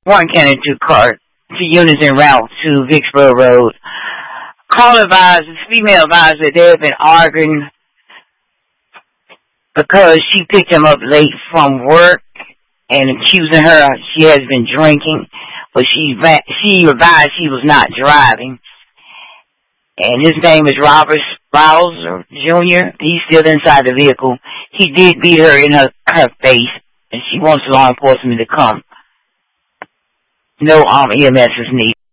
Warren County 2 car, 2 units en route to Vicksburg Road. Caller advised, this female advised that they have been arguing because she picked him up late from work and accusing her she has been drinking, but she advised she was not driving. And his name is Robert Spauser Jr. He's still inside the vehicle. He did beat her in her face, and she wants law enforcement to come. No EMS is needed.